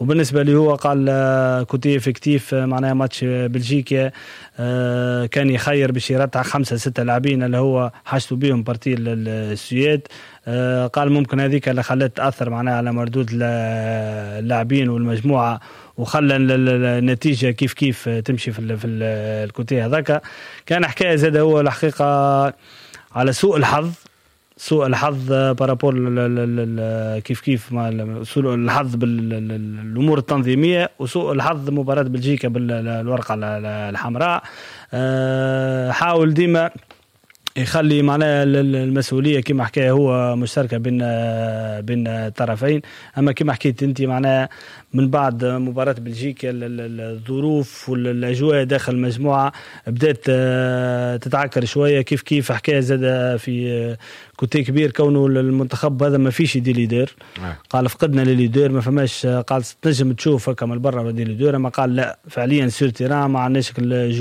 وبالنسبة لي هو قال كوتي افكتيف معناها ماتش بلجيكا كان يخير باش يرتع 5-6 لاعبين اللي هو حاجته بيهم بارتي السويد. قال ممكن هذيك اللي خلت تأثر معناها على مردود اللاعبين والمجموعة وخلى النتيجة كيف تمشي في الكوتي هذاك. كان حكاية زاد هو الحقيقة على سوء الحظ بارابور كيف سوء الحظ بالامور التنظيميه وسوء الحظ مباراه بلجيكا بالورقه الحمراء. حاول ديما يخلي معناها المسؤوليه كما حكى هو مشتركه بين الطرفين. اما كما حكيت انت معناها من بعد مباراه بلجيكا الظروف والاجواء داخل المجموعه بدات تتعكر شويه كيف حكايه زاد في كوتي كبير كونه المنتخب هذا ما فيش يدي ليدر. قال فقدنا لليدر ما فماش. قال تنجم تشوف هكا من برا ودي ليدر. ما قال لا فعليا سير تيران ما عندناش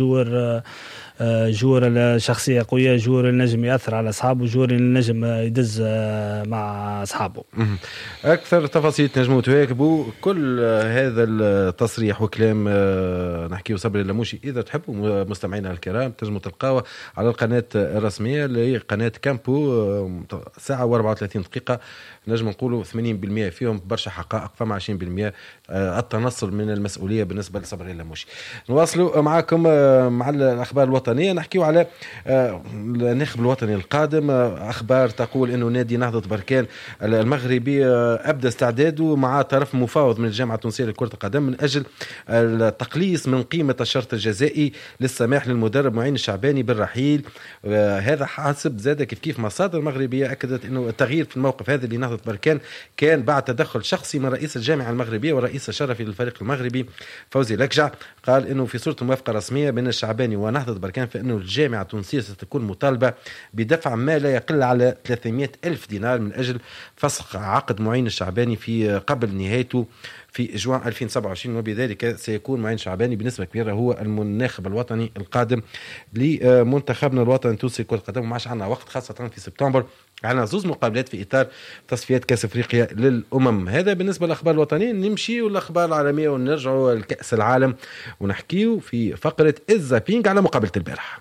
جور الشخصية قوية جور النجم يأثر على أصحابه جور النجم يدز مع أصحابه. أكثر تفاصيل تنجموا تواكبوا كل هذا التصريح وكلام نحكيه صبري اللموشي إذا تحبوا مستمعينا الكرام تنجموا تلقاوه على القناة الرسمية اللي هي قناة كامبو ساعة و34 دقيقة. نجم نقولوا 80% فيهم برشا حقائق فما 20% التنصل من المسؤولية بالنسبة لصبري اللموشي. نواصلوا معكم مع الأخبار الوطنية نحكيوا على الناخب الوطني القادم. أخبار تقول أنه نادي نهضة بركان المغربي أبدأ استعداده مع طرف مفاوض من الجامعة التونسية لكرة القدم من أجل التقليص من قيمة الشرط الجزائي للسماح للمدرب معين الشعباني بالرحيل. هذا حسب زاد كيف مصادر مغربية أكدت أنه التغيير في الموقف هذا لنهضة بركان كان بعد تدخل شخصي من رئيس الجامعة المغربية ورئيس الشرفي للفريق المغربي فوزي لكجع. قال أنه في صورة موافقة رسمية بين الشعباني ونهضة بركان فإنه الجامعة التونسية ستكون مطالبة بدفع ما لا يقل على 300 ألف دينار من أجل فسخ عقد معين الشعباني في قبل نهايته في جوان 2027 وبذلك سيكون معين شعباني بنسبة كبيرة هو الناخب الوطني القادم لمنتخبنا الوطني التونسي لكرة القدم. وماش عنا وقت خاصة في سبتمبر عنا زوز مقابلات في إطار تصفيات كأس أفريقيا للأمم. هذا بالنسبة للأخبار الوطنية. نمشي والأخبار العالمية ونرجعوا لكأس العالم ونحكيو في فقرة الزابينج على مقابلة البارح.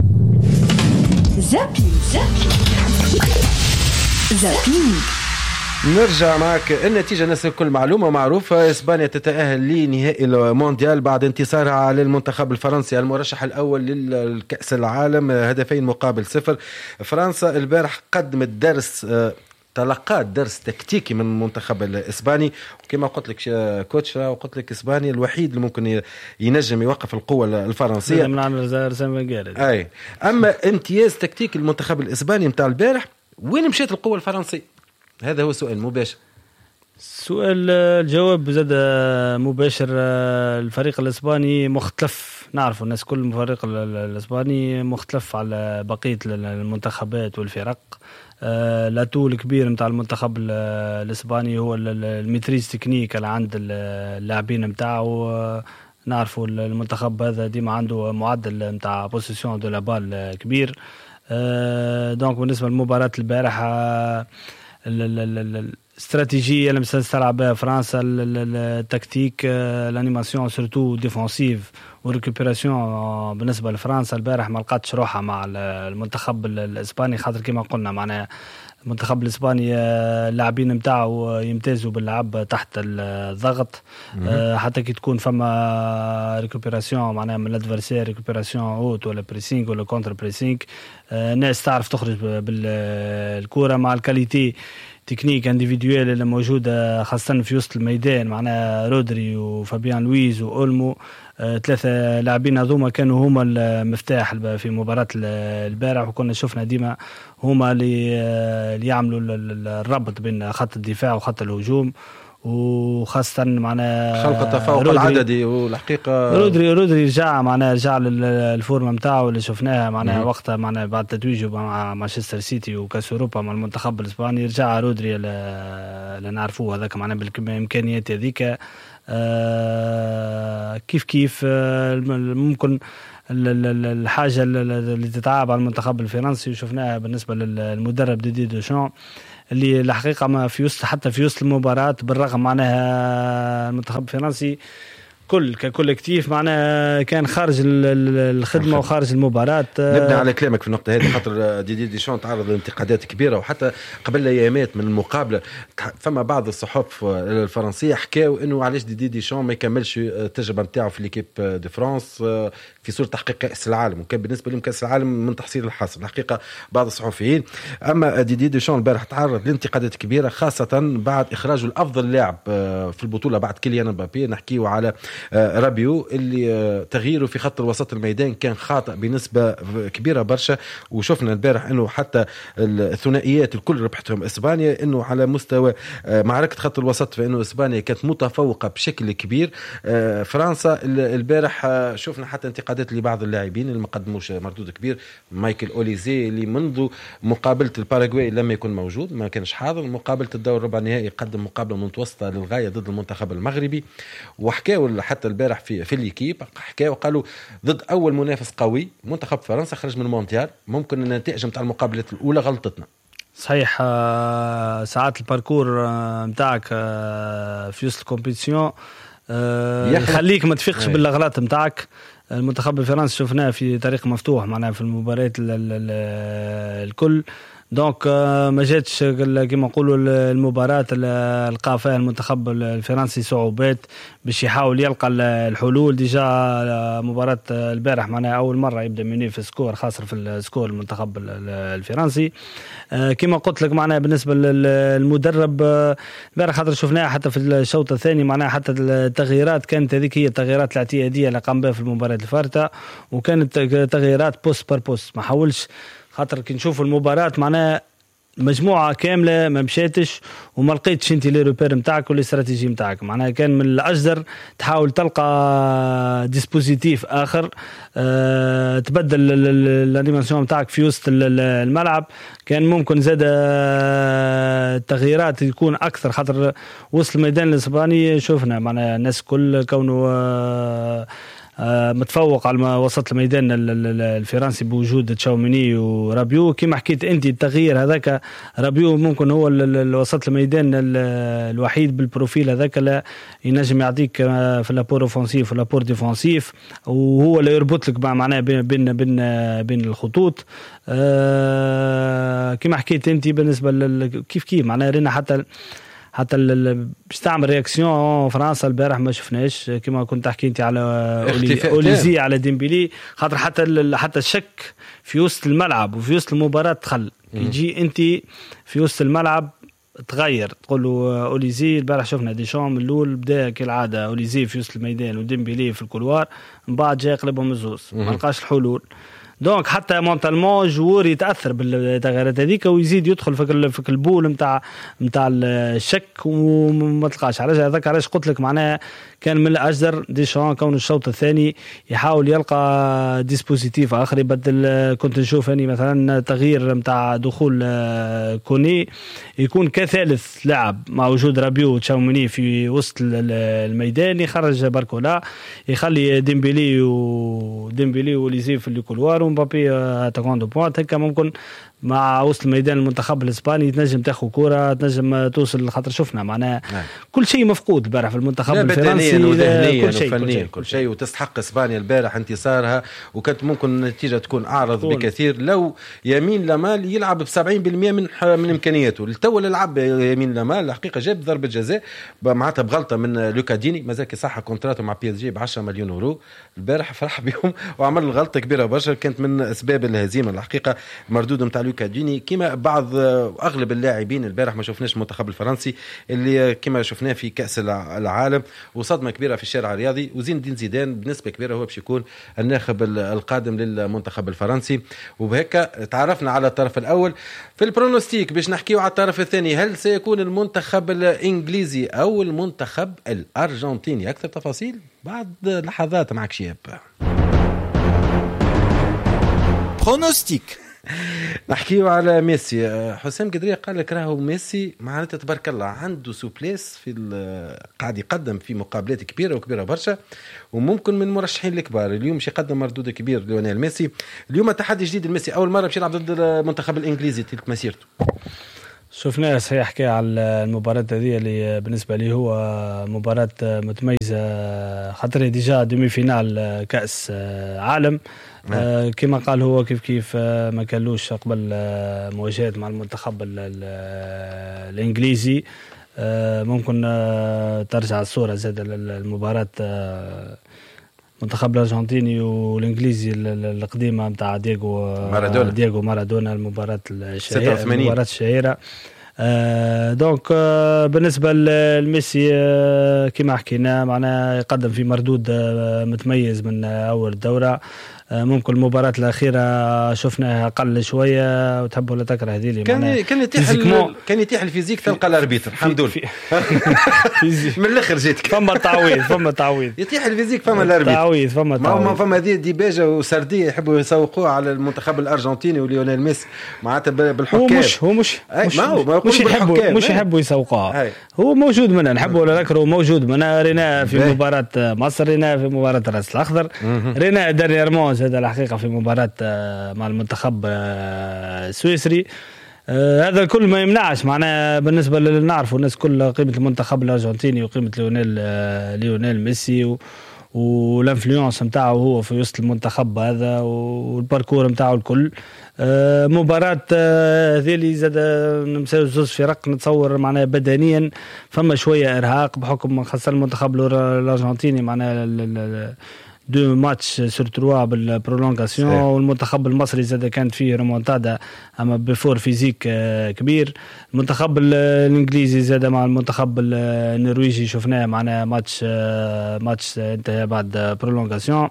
زابينج نرجع معك. النتيجة نفس كل معلومة معروفة. إسبانيا تتأهل لنهائي المونديال بعد انتصارها على المنتخب الفرنسي المرشح الأول للكأس العالم 2-0. فرنسا البارح قدمت درس تلقات درس تكتيكي من المنتخب الإسباني وكما قلت لك كوتشرا وقلت لك إسبانيا الوحيد اللي ممكن ينجم يوقف القوة الفرنسية أي. أما امتياز تكتيكي المنتخب الإسباني متاع البارح وين مشيت القوة الفرنسية؟ هذا هو سؤال مباشر. سؤال الجواب زاد مباشر. الفريق الإسباني مختلف نعرف الناس كل الفريق الإسباني مختلف على بقية المنتخبات والفرق. لاتو الكبير متاع المنتخب الإسباني هو الميتريز تكنيك اللي عند اللاعبين متاعه. نعرفوا المنتخب هذا ديما عنده معدل متاع بوزيسيون دو لابال كبير. دونك بالنسبة لمباراة البارحة الاستراتيجية اللي مستلعب بها فرنسا التكتيك الانيماسيون سورتو ديفونسيف وريكوبيراسيون بالنسبة لفرنسا البارح ما لقاتش روحها مع المنتخب الإسباني خاطر كما قلنا معناها المنتخب الإسباني اللاعبين متاعه يمتازوا باللعب تحت الضغط. حتى كي تكون فما ريكوبيراسيون معناها من الادفرسير ريكوبيراسيون اوت ولا بريسينغ ولا كونتر بريسينغ الناس تعرف تخرج بالكرة مع الكاليتي تكنيك انديفيدويل اللي موجودة خاصة في وسط الميدان معنا رودري وفابيان لويز وأولمو. 3 لاعبين هذوما كانوا هما المفتاح في مباراة البارح وكنا شفنا ديما هما اللي يعملوا الربط بين خط الدفاع وخط الهجوم وخاصة معنا خلق التفوق العددي. والحقيقة رودري رجع للفورمة متاعه اللي شفناها معنا وقتها معنا بعد تتويجه مع مانشستر سيتي وكاس أوروبا مع المنتخب الإسباني. رجع رودري اللي نعرفوه هذاك معنا بالإمكانيات هذيك. كيف ممكن الحاجة اللي تتعاب على المنتخب الفرنسي وشفناها بالنسبة للمدرب ديدي دوشان اللي الحقيقة ما في وسط حتى في وسط المباراة بالرغم معناها المنتخب الفرنسي ككولكتيف معناها كان خارج الخدمه وخارج المباراه. نبني على كلامك في النقطه هذه خاطر ديدي ديشان تعرض لانتقادات كبيره وحتى قبل ايامات من المقابله فما بعض الصحف الفرنسيه حكاوا انه علاش ديدي ديشان ما يكملش التجربه نتاعو في ليكيب دي فرانس في صوره تحقيق كاس العالم، وكان بالنسبه لهم كاس العالم من تحصيل الحاصل الحقيقه بعض الصحفيين. اما ديدي ديشان البارح تعرض لانتقادات كبيره خاصه بعد اخراجه الافضل لاعب في البطوله بعد كيليان مبابي. نحكيو على رابيو اللي تغييره في خط الوسط الميدان كان خاطئ بنسبة كبيرة برشا، وشفنا البارح انه حتى الثنائيات الكل ربحتهم اسبانيا، انه على مستوى معركة خط الوسط فانه اسبانيا كانت متفوقة بشكل كبير. فرنسا البارح شفنا حتى انتقادات لبعض اللاعبين اللي ما قدموش مردود كبير. مايكل أوليزي اللي منذ مقابلة الباراغواي لم يكن موجود، ما كانش حاضر مقابلة الدور ربع النهائي، قدم مقابلة متوسطة للغاية ضد المنتخب المغربي. وحكاوا حتى البارح في الليكيب حكاوا قالوا ضد اول منافس قوي منتخب فرنسا خرج من المونديال، ممكن النتائج نتاع المقابلات الاولى غلطتنا. صحيح. ساعات الباركور نتاعك في وسط الكومبيتيسيون يخليك ما تفيقش بالاغلاط نتاعك. المنتخب الفرنسي شفناه في طريق مفتوح معناها في المباريات الكل، دونك ما جاتش كما نقولوا المباراة لقى فيها المنتخب الفرنسي صعوبات باش يحاول يلقى الحلول. ديجا مباراة البارح معناها أول مرة يبدأ مني في سكور خاصر في السكور المنتخب الفرنسي. كما قلت لك معناها بالنسبة للمدرب البارح خاطر شفناها حتى في الشوط الثاني معناها حتى التغييرات كانت هذيك هي التغييرات الاعتيادية اللي قام بها في المباراة الفارطة، وكانت تغييرات بوست بار بوست. ما حاولش خاطر كي نشوف المباراة معناها مجموعة كاملة ما مشيتش وما لقيتش انت لي روبير نتاعك ولا استراتيجي نتاعك. معناها كان من الأجدر تحاول تلقى ديسبوزيتيف آخر تبدل الانيماسيون نتاعك في وسط الملعب. كان ممكن زاد التغييرات يكون أكثر خاطر وسط الميدان الإسباني شوفنا معناها الناس كل كونه متفوق على وسط الميدان الفرنسي بوجود تشاوميني ورابيو. كما حكيت انت التغيير هذاك رابيو ممكن هو الوسط الميدان الوحيد بالبروفيل هذاك لا ينجم يعطيك في لابور اوفنسيف ولابور ديفنسيف، وهو اللي يربط لك معناه بين الخطوط. كما حكيت انت بالنسبه كيف معناه رينا حتى باش تعمل رياكسيون فرنسا البارح ما شفناش. كما كنت تحكي انت على أوليزي على ديمبيلي خاطر حتى الشك في وسط الملعب وفي وسط المباراة تخل يجي انت في وسط الملعب تغير تقول له أوليزي. البارح شفنا ديشام الاول بدا كالعاده أوليزي في وسط الميدان وديمبيلي في الكولوار، من بعد جاي يقلبهم الزوز ما لقاش الحلول. دونك حتى مونتالمون جوور يتاثر بالتغييرات هذيك ويزيد يدخل في البول نتاع الشك وما تلقاش. علاش قلت لك معناها كان من الاجدر ديشان كون الشوط الثاني يحاول يلقى ديسبوزيتيف اخر يبدل. كنت نشوف اني مثلا تغيير نتاع دخول كوني يكون كثالث لاعب مع وجود رابيو وتشاوميني في وسط الميدان، يخرج باركولا يخلي ديمبيلي وليزي في الكولوار ومبابي اتاكون دو بوينت. هكا ممكن مع وسط الميدان المنتخب الاسباني تنجم تاخذ كره تنجم توصل خاطر شفنا معناها كل شيء مفقود البارح في المنتخب الفرنسي وفنيا كل شيء وتستحق اسبانيا البارح انتصارها، وكانت ممكن النتيجه تكون اعرض بكثير لو يمين لامال يلعب ب 70% من امكانياته. التو لعب يمين لامال الحقيقه جاب ضربه جزاء معناتها بغلطه من لوكا ديني مازال صح كونتراته مع بي اس جي ب 10 مليون يورو. البارح فرح بهم وعمل غلطه كبيره برشا كانت من اسباب الهزيمه الحقيقه مردود نتاع لوكا ديني. كما بعض اغلب اللاعبين البارح ما شفناش المنتخب الفرنسي اللي كما شفناه في كاس العالم وصدمه كبيره في الشارع الرياضي. وزين الدين زيدان بنسبه كبيره هو باش يكون الناخب القادم للمنتخب الفرنسي. وبهيك تعرفنا على الطرف الاول. في البرونوستيك باش نحكيو على الطرف الثاني، هل سيكون المنتخب الانجليزي او المنتخب الارجنتيني؟ اكثر تفاصيل بعد لحظات معك شياب. برونوستيك نحكيو على ميسي. حسام قدرية قال لك راهو ميسي معناتها تبارك الله عنده سوبليس في قاعد يقدم في مقابلات كبيرة برشا وممكن من المرشحين الكبار. اليوم مش يقدم مردود كبير ليونيل ميسي. اليوم تحدي جديد الميسي، أول مرة باش يلعب ضد المنتخب الإنجليزي تلك مسيرته. شفناه صحيح حكى على المباراة هذه اللي بالنسبة لي هو مباراة متميزة، خاطر ديجا دومي فينال كأس عالم. كما قال هو كيف ما كانلوش قبل مواجهات مع المنتخب الإنجليزي. ممكن ترجع الصورة زاد المباراة المنتخب الأرجنتيني والإنجليزي القديمة متاع دييغو مارادونا، المباراة الشهيرة. دونك بالنسبة لميسي كما حكينا معناه يقدم في مردود متميز من أول دورة. ممكن المباراة الأخيرة شفناها أقل شوية، وتحب ولا تكره هذه اللي كان يتيح الفيزيك تلقى الأربيتر الحمد لله. من الآخر جيتك فما تعويض يتيح الفيزيك، فما الأربيتر فما هذه ديباجة وسردية يحبوا يسوقوها على المنتخب الأرجنتيني وليونيل ميسي معناتها بالحكام. هو مش يحبوا يسوقوها، هو موجود منها نحب ولا نكره، موجود منها. رينا في مباراة مصر، رينا في مباراة الراس الأخضر، رينا دانييرمون هذا الحقيقة في مباراة مع المنتخب السويسري. هذا الكل ما يمنعش معنا بالنسبة اللي نعرفه الناس كل قيمة المنتخب الأرجنتيني وقيمة ليونيل ميسي والانفلونس متاعه هو في وسط المنتخب هذا والباركور متاعه الكل. مباراة هذه اللي زاد نمساو زوز فرق نتصور معناها بدنيا فما شوية إرهاق بحكم خاصة المنتخب الأرجنتيني معناها دو ماتش سور 3 بالبرولونغاسيون، والمنتخب المصري زاد كانت فيه ريمونتادا اما بفور فيزيك كبير. المنتخب الانجليزي زاد مع المنتخب النرويجي شفناه معنا ماتش انتهى بعد برولونغاسيون.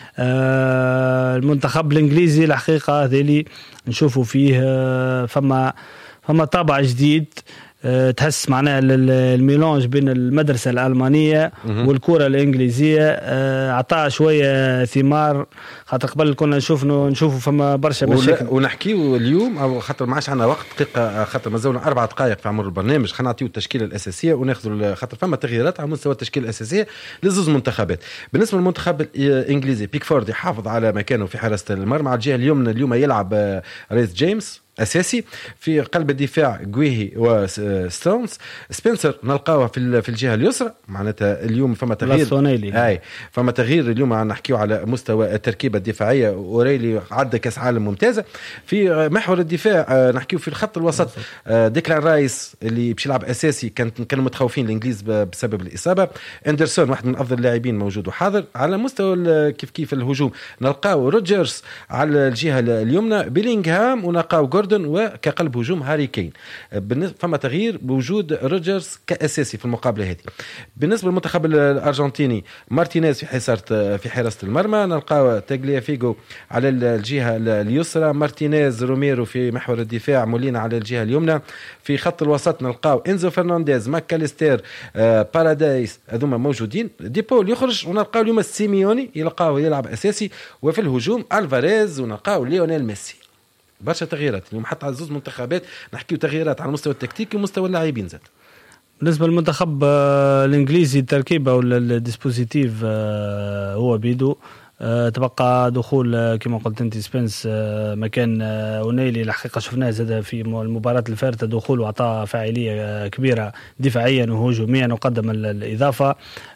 المنتخب الانجليزي الحقيقه هذه نشوفوا فيه فما طابع جديد، تحس معناها الميلانج بين المدرسة الألمانية والكرة الإنجليزية عطاها شوية ثمار. خاطر قبل كنا نشوفوا فما برشا مشاكل ونحكيو اليوم أو خاطر ما عادش عندنا وقت دقيقة، خاطر مازلنا 4 دقائق في عمر البرنامج. خلينا نعطيو التشكيلة الأساسية وناخذوا خاطر فما تغييرات على مستوى التشكيلة الأساسية لزوز منتخبات. بالنسبة للمنتخب الإنجليزي بيكفورد يحافظ على مكانه في حراسة المرمى. على الجهة اليوم يلعب ريس جيمس أساسي، في قلب الدفاع جويهي وستونز. سبنسر نلقاوه في الجهة اليسرى، معناتها اليوم فما تغيير فما تغيير اليوم نحكيو على مستوى التركيبة الدفاعية. أوريلي عدى كأس عالم ممتازة. في محور الدفاع نحكيو في الخط الوسط ديكلان رايس اللي باش يلعب أساسي، كانوا متخوفين الإنجليز بسبب الإصابة. أندرسون واحد من أفضل اللاعبين موجود وحاضر. على مستوى كيف الهجوم نلقاو روجرز على الجهة اليمنى، بيلينغهام ونلقاو جوردن، وكقلب هجوم هاري كين. فما تغيير بوجود روجرز كأساسي في المقابلة هذه. بالنسبة للمنتخب الأرجنتيني مارتينيز في حراسة المرمى، نلقاو تاغليافيغو على الجهة اليسرى، مارتينيز روميرو في محور الدفاع، مولينا على الجهة اليمنى. في خط الوسط نلقاو إنزو فرنانديز، ماكاليستير، بارادايس، هذوما موجودين. ديبول يخرج، ونلقاو اليوم السيميوني يلعب أساسي. وفي الهجوم ألفاريز، ونلقاو ليونيل ميسي. برشا تغييرات اليوم حتى على زوز منتخبات نحكيو تغييرات على المستوى التكتيكي ومستوى اللاعبين زاد. بالنسبة للمنتخب الإنجليزي التركيبة ولا الديسبوزيتيف هو بيدو. تبقى دخول كما قلت انت سبنس مكان اونيلي. الحقيقه شفناه زاد في المباراه الفارته دخول وعطاء فاعليه كبيره دفاعيا وهجوميا وقدم الاضافه.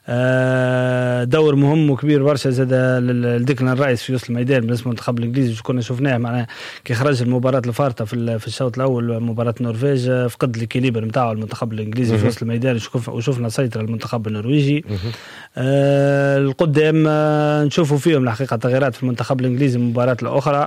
دور مهم وكبير برشا زاد لديكلان رايس في وسط الميدان بالنسبه للمنتخب الانجليزي. كنا شفناه معناه كي خرج المباراه الفارته في الشوط الاول مباراه النرويج، فقد الكيليبر نتاعو المنتخب الانجليزي في وسط الميدان، وشفنا سيطره المنتخب النرويجي. القدام نشوفوا فيهم الحقيقة تغييرات في المنتخب الإنجليزي من المباراة الأخرى.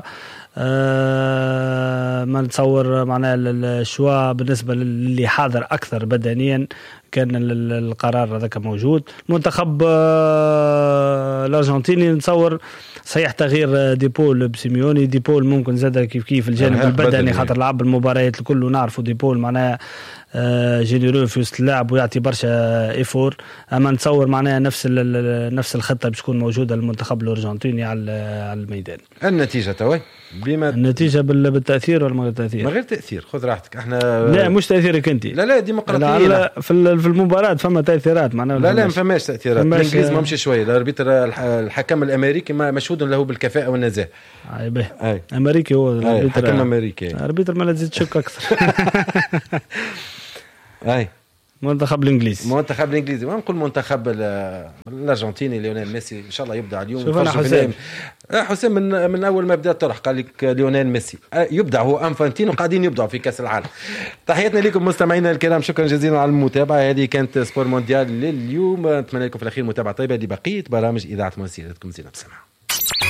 ما نتصور معناه الشواء بالنسبة للي حاضر أكثر بدنيا كان القرار هذاك موجود. المنتخب الأرجنتيني نتصور صحيح تغيير ديبول بسيميوني. ديبول ممكن زاد كيف الجانب البدني خاطر لعب المباريات الكل ونعرفوا ديبول معناه جينيرو في وسط اللعب ويعطي برشا إيفور. أما نتصور معناها نفس الخطة باش تكون موجودة للمنتخب الأرجنتيني على الميدان. النتيجة توي النتيجة بالتأثير ولا من غير تأثير؟ من غير تأثير، خذ راحتك. احنا لا مش تأثيرك انت، لا ديمقراطية. في في المباراة فما تأثيرات معناها لا ما فماش تأثيرات. الانجليز ما مشي شويه. الاربيتر الحكم الامريكي مشهود له بالكفاءه والنزاهه. اي امريكي هو الاربيتر حكم امريكي. الاربيتر ما تزيد تشك اكثر. اي منتخب الانجليزي ما نقول منتخب الارجنتيني ليونيل ميسي ان شاء الله يبدع اليوم. شوف انا حسام من اول ما بدا طرح قال لك ليونيل ميسي يبدع، هو انفانتينو قاعدين يبدعوا في كاس العالم. تحياتنا لكم مستمعينا الكرام، شكرا جزيلا على المتابعه. هذه كانت سبور مونديال لليوم، نتمنى لكم في الاخير متابعه طيبه لبقيه برامج اذاعه مسيرتكم. زينب سماح.